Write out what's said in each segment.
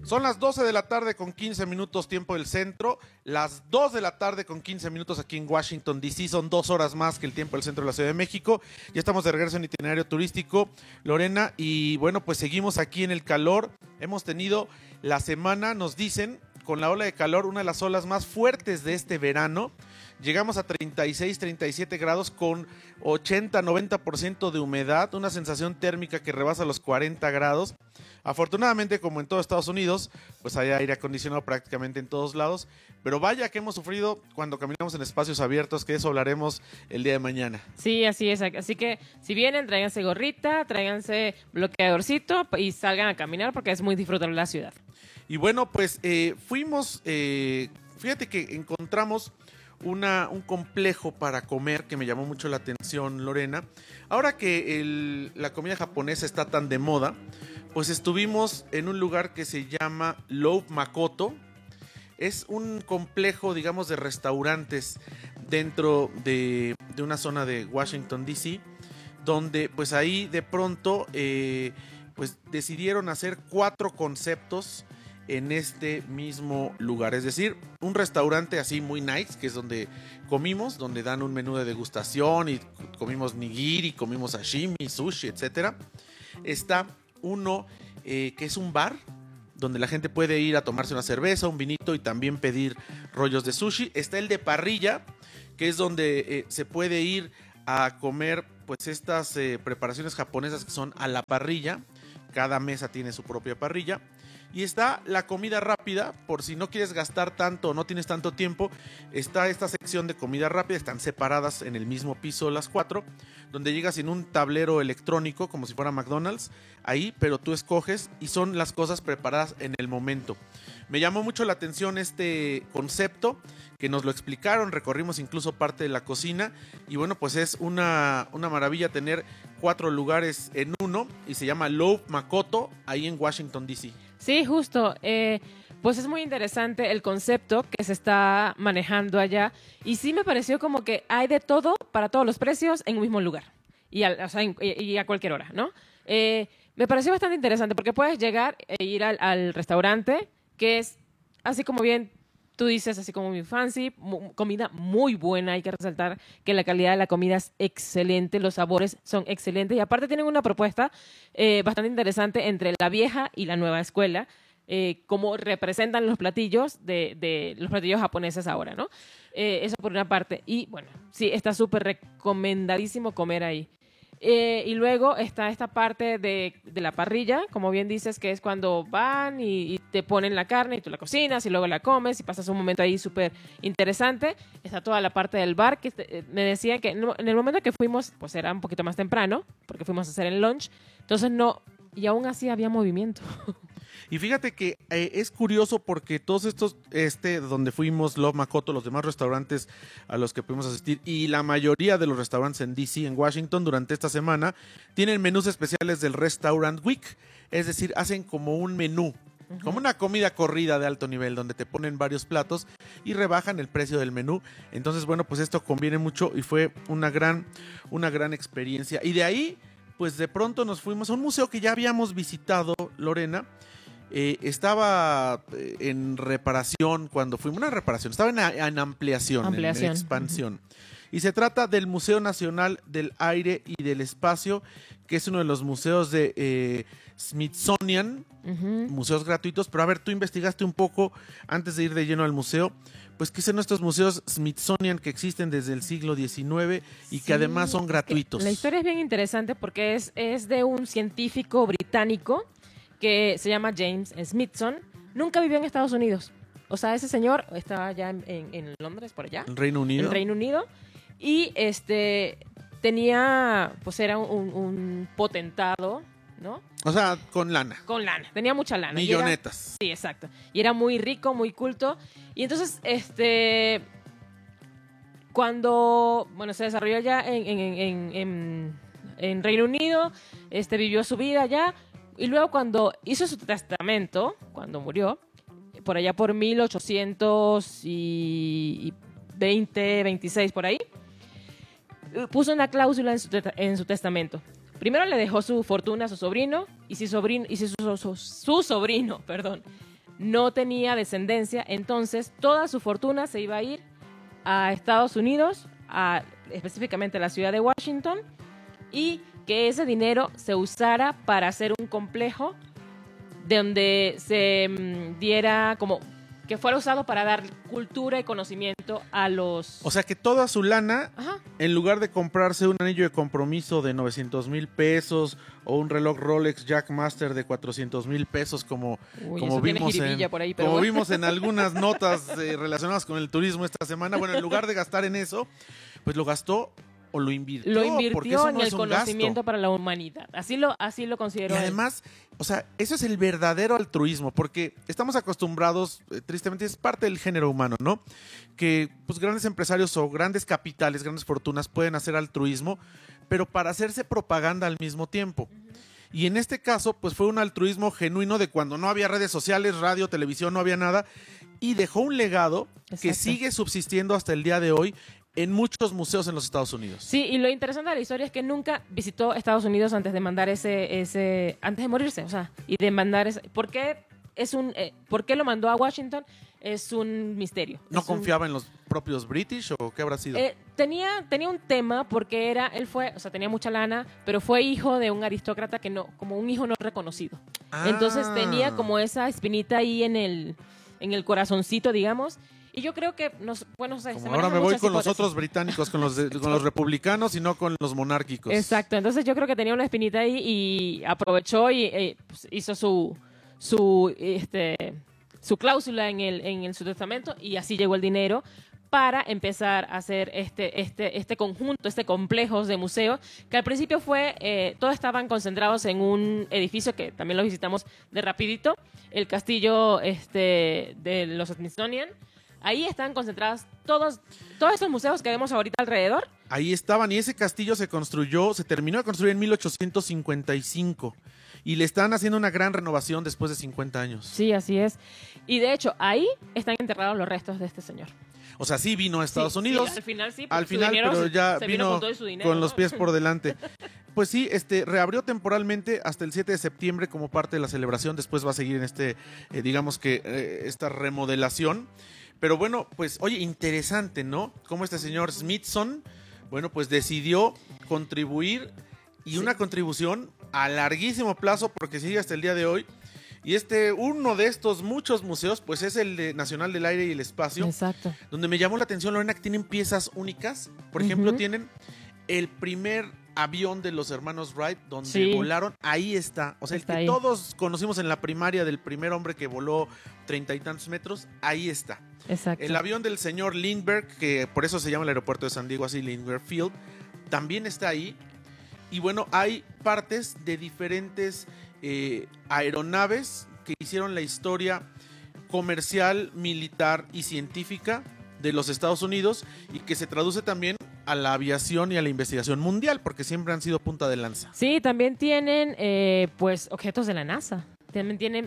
Son las 12 de la tarde con 15 minutos tiempo del centro, las 2 de la tarde con 15 minutos aquí en Washington, D.C. Son 2 horas más que el tiempo del centro de la Ciudad de México. Ya estamos de regreso en itinerario turístico, Lorena, y bueno, pues seguimos aquí en el calor. Hemos tenido la semana, nos dicen, con la ola de calor, una de las olas más fuertes de este verano. Llegamos a 36, 37 grados con 80, 90% de humedad, una sensación térmica que rebasa los 40 grados. Afortunadamente, como en todo Estados Unidos, pues hay aire acondicionado prácticamente en todos lados, pero vaya que hemos sufrido cuando caminamos en espacios abiertos, que eso hablaremos el día de mañana. Sí, así es. Así que si vienen, tráiganse gorrita, tráiganse bloqueadorcito y salgan a caminar porque es muy disfrutable la ciudad. Y bueno, pues fuimos, fíjate que encontramos un complejo para comer que me llamó mucho la atención, Lorena. Ahora que la comida japonesa está tan de moda, pues estuvimos en un lugar que se llama Louvre Makoto. Es un complejo, digamos, de restaurantes dentro de una zona de Washington, D.C., donde pues ahí de pronto pues decidieron hacer 4 conceptos en este mismo lugar, es decir, un restaurante así muy nice, que es donde comimos, donde dan un menú de degustación y comimos nigiri, comimos sashimi, sushi, etcétera. Está uno que es un bar donde la gente puede ir a tomarse una cerveza, un vinito y también pedir rollos de sushi. Está el de parrilla, que es donde se puede ir a comer pues estas preparaciones japonesas que son a la parrilla. Cada mesa tiene su propia parrilla. Y está la comida rápida, por si no quieres gastar tanto o no tienes tanto tiempo, está esta sección de comida rápida, están separadas en el mismo piso las 4, donde llegas en un tablero electrónico como si fuera McDonald's, ahí, pero tú escoges y son las cosas preparadas en el momento. Me llamó mucho la atención este concepto, que nos lo explicaron, recorrimos incluso parte de la cocina y bueno, pues es una maravilla tener 4 lugares en uno y se llama Louvre Makoto, ahí en Washington, D.C. Sí, justo. Pues es muy interesante el concepto que se está manejando allá y sí me pareció como que hay de todo para todos los precios en un mismo lugar y a cualquier hora, ¿no? Me pareció bastante interesante porque puedes llegar e ir al restaurante, que es así como bien tú dices, así como muy fancy, comida muy buena. Hay que resaltar que la calidad de la comida es excelente, los sabores son excelentes y aparte tienen una propuesta bastante interesante entre la vieja y la nueva escuela, cómo representan los platillos de los platillos japoneses ahora, ¿no? Eso por una parte. Y bueno, sí, está súper recomendadísimo comer ahí. Y luego está esta parte de la parrilla, como bien dices, que es cuando van y te ponen la carne y tú la cocinas y luego la comes y pasas un momento ahí súper interesante. Está toda la parte del bar, que me decían que en el momento que fuimos, pues era un poquito más temprano, porque fuimos a hacer el lunch, entonces no, y aún así había movimiento. Y fíjate que es curioso porque todos estos, donde fuimos, Love Makoto, los demás restaurantes a los que pudimos asistir y la mayoría de los restaurantes en D.C., en Washington, durante esta semana, tienen menús especiales del Restaurant Week, es decir, hacen como un menú, como una comida corrida de alto nivel, donde te ponen varios platos y rebajan el precio del menú. Entonces, bueno, pues esto conviene mucho y fue una gran experiencia. Y de ahí, pues de pronto nos fuimos a un museo que ya habíamos visitado, Lorena. Estaba en reparación cuando fuimos, una reparación, estaba en ampliación. En expansión. Y se trata del Museo Nacional del Aire y del Espacio, que es uno de los museos de Smithsonian, museos gratuitos. Pero a ver, tú investigaste un poco antes de ir de lleno al museo, pues que son estos museos Smithsonian que existen desde el siglo XIX y que además son gratuitos. La historia es bien interesante porque es de un científico británico que se llama James Smithson. Nunca vivió en Estados Unidos. O sea, ese señor estaba allá en Londres, por allá. ¿En Reino Unido? En Reino Unido. Y tenía, pues era un potentado, ¿no? O sea, con lana. Con lana. Tenía mucha lana. Millonetas. Sí, exacto. Y era muy rico, muy culto. Y entonces, cuando, bueno, se desarrolló allá en Reino Unido, vivió su vida allá. Y luego cuando hizo su testamento, cuando murió, por allá por 1820, 26, por ahí, puso una cláusula en su testamento. Primero le dejó su fortuna a su sobrino, y si su sobrino no tenía descendencia, entonces toda su fortuna se iba a ir a Estados Unidos, específicamente a la ciudad de Washington, y que ese dinero se usara para hacer un complejo donde se diera como que fuera usado para dar cultura y conocimiento a los... O sea que toda su lana, Ajá. en lugar de comprarse un anillo de compromiso de 900,000 pesos o un reloj Rolex Jackmaster de 400,000 pesos como vimos en algunas notas relacionadas con el turismo esta semana, bueno, en lugar de gastar en eso, pues lo gastó o lo invirtió. Lo porque eso invirtió en no el es un conocimiento gasto. para la humanidad. Así lo considero. Y además, o sea, eso es el verdadero altruismo, porque estamos acostumbrados, tristemente es parte del género humano, ¿no? Que pues grandes empresarios o grandes capitales, grandes fortunas pueden hacer altruismo, pero para hacerse propaganda al mismo tiempo. Y en este caso, pues fue un altruismo genuino de cuando no había redes sociales, radio, televisión, no había nada, y dejó un legado que sigue subsistiendo hasta el día de hoy en muchos museos en los Estados Unidos. Sí, y lo interesante de la historia es que nunca visitó Estados Unidos antes de mandar antes de morirse, o sea, y de mandar ¿por qué lo mandó a Washington? Es un misterio. ¿No confiaba en los propios British o qué habrá sido? Tenía un tema porque tenía mucha lana, pero fue hijo de un aristócrata como un hijo no reconocido. Entonces tenía como esa espinita ahí en el corazoncito, digamos. Y yo creo que, ahora me voy con los otros británicos, con los republicanos y no con los monárquicos. Exacto, entonces yo creo que tenía una espinita ahí y aprovechó y pues, hizo su cláusula en su testamento y así llegó el dinero para empezar a hacer este conjunto, este complejo de museos, que al principio todos estaban concentrados en un edificio que también lo visitamos de rapidito, el castillo de los Smithsonian. Ahí están concentrados todos estos museos que vemos ahorita alrededor. Ahí estaban, y ese castillo se terminó de construir en 1855. Y le están haciendo una gran renovación después de 50 años. Sí, así es. Y de hecho, ahí están enterrados los restos de este señor. O sea, sí vino a Estados Unidos. Sí, sí. Al final, pero ya vino con todo su dinero, con los pies por delante. Pues sí, reabrió temporalmente hasta el 7 de septiembre como parte de la celebración. Después va a seguir en esta remodelación. Pero bueno, pues, oye, interesante, ¿no? Cómo este señor Smithson, bueno, pues decidió contribuir y una contribución a larguísimo plazo porque sigue hasta el día de hoy. Y uno de estos muchos museos, pues es el Nacional del Aire y el Espacio. Exacto. Donde me llamó la atención, Lorena, que tienen piezas únicas. Por ejemplo, tienen el primer avión de los hermanos Wright, donde volaron, ahí está. O sea, el que todos conocimos en la primaria del primer hombre que voló 30 y tantos metros, ahí está. Exacto. El avión del señor Lindbergh, que por eso se llama el aeropuerto de San Diego así, Lindbergh Field, también está ahí. Y bueno, hay partes de diferentes aeronaves que hicieron la historia comercial, militar y científica de los Estados Unidos y que se traduce también a la aviación y a la investigación mundial, porque siempre han sido punta de lanza. Sí, también tienen pues objetos de la NASA. También tienen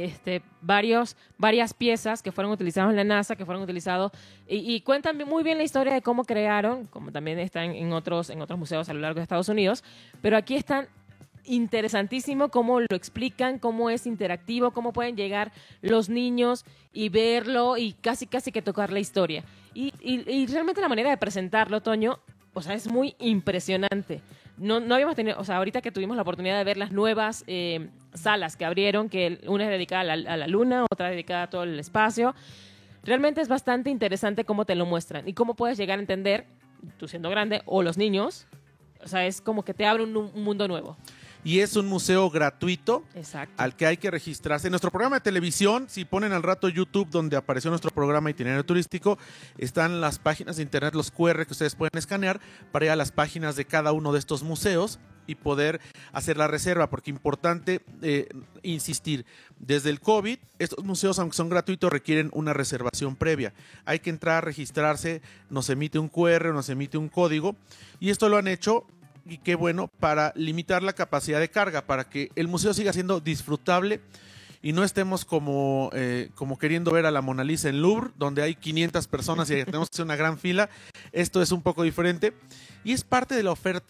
varias piezas que fueron utilizadas en la NASA, que fueron utilizados y cuentan muy bien la historia de cómo crearon, como también están en otros museos a lo largo de Estados Unidos, pero aquí están interesantísimo cómo lo explican, cómo es interactivo, cómo pueden llegar los niños y verlo y casi que tocar la historia. Y realmente la manera de presentarlo, Toño, o sea, es muy impresionante. No habíamos tenido, o sea, ahorita que tuvimos la oportunidad de ver las nuevas salas que abrieron, que una es dedicada a la luna, otra dedicada a todo el espacio, realmente es bastante interesante cómo te lo muestran y cómo puedes llegar a entender, tú siendo grande, o los niños, o sea, es como que te abre un mundo nuevo. Y es un museo gratuito. Exacto. Al que hay que registrarse. En nuestro programa de televisión, si ponen al rato YouTube donde apareció nuestro programa Itinerario Turístico, están las páginas de internet, los QR que ustedes pueden escanear para ir a las páginas de cada uno de estos museos y poder hacer la reserva, porque importante insistir, desde el COVID, estos museos, aunque son gratuitos, requieren una reservación previa. Hay que entrar, registrarse, nos emite un QR, nos emite un código, y esto lo han hecho, y qué bueno, para limitar la capacidad de carga, para que el museo siga siendo disfrutable y no estemos como queriendo ver a la Mona Lisa en Louvre, donde hay 500 personas y tenemos que hacer una gran fila. Esto es un poco diferente y es parte de la oferta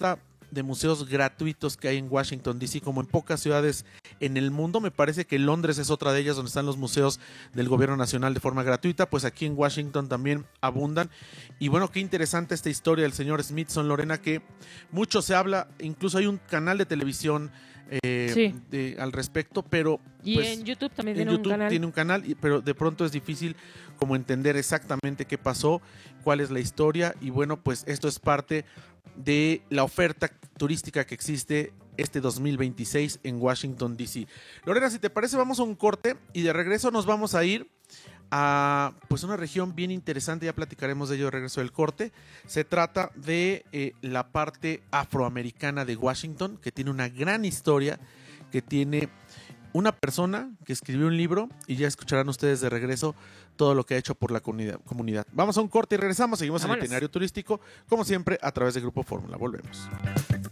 de museos gratuitos que hay en Washington, D.C., como en pocas ciudades en el mundo. Me parece que Londres es otra de ellas donde están los museos del gobierno nacional de forma gratuita, pues aquí en Washington también abundan. Y bueno, qué interesante esta historia del señor Smithson, Lorena, que mucho se habla, incluso hay un canal de televisión Sí. al respecto, pero Y pues, en YouTube también en tiene YouTube un canal. tiene un canal, pero de pronto es difícil como entender exactamente qué pasó, cuál es la historia, y bueno, pues esto es parte de la oferta turística que existe este 2026 en Washington, D.C. Lorena, si te parece, vamos a un corte y de regreso nos vamos a ir a pues una región bien interesante, ya platicaremos de ello de regreso del corte. Se trata de la parte afroamericana de Washington, que tiene una gran historia, que tiene una persona que escribió un libro, y ya escucharán ustedes de regreso todo lo que ha hecho por la comunidad. Vamos a un corte y regresamos, seguimos en el Vámonos. itinerario turístico, como siempre, a través de Grupo Fórmula. Volvemos.